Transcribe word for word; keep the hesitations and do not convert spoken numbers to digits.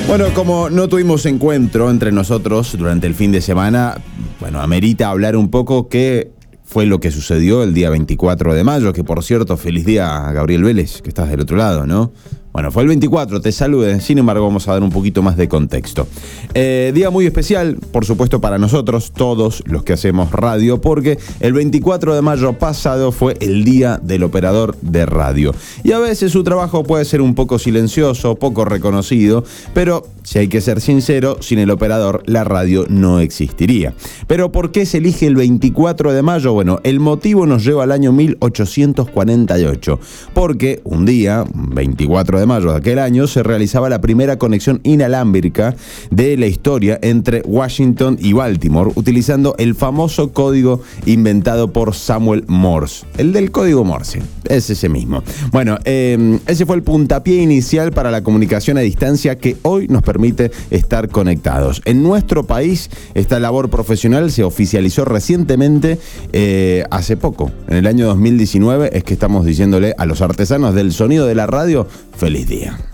Bueno, como no tuvimos encuentro entre nosotros durante el fin de semana, bueno, amerita hablar un poco qué fue lo que sucedió el día veinticuatro de mayo, que por cierto, feliz día a Gabriel Vélez, que estás del otro lado, ¿no? Bueno, fue el veinticuatro, te salude, sin embargo vamos a dar un poquito más de contexto. Eh, día muy especial, por supuesto para nosotros, todos los que hacemos radio, porque el veinticuatro de mayo pasado fue el día del operador de radio. Y a veces su trabajo puede ser un poco silencioso, poco reconocido, pero si hay que ser sincero, sin el operador la radio no existiría. Pero ¿por qué se elige el veinticuatro de mayo? Bueno, el motivo nos lleva al año mil ochocientos cuarenta y ocho, porque un día, veinticuatro de mayo de aquel año, se realizaba la primera conexión inalámbrica de la historia entre Washington y Baltimore, utilizando el famoso código inventado por Samuel Morse, el del código Morse, es ese mismo. Bueno, eh, ese fue el puntapié inicial para la comunicación a distancia que hoy nos permite estar conectados. En nuestro país, esta labor profesional se oficializó recientemente, eh, hace poco, en el año dos mil diecinueve, es que estamos diciéndole a los artesanos del sonido de la radio, feliz día.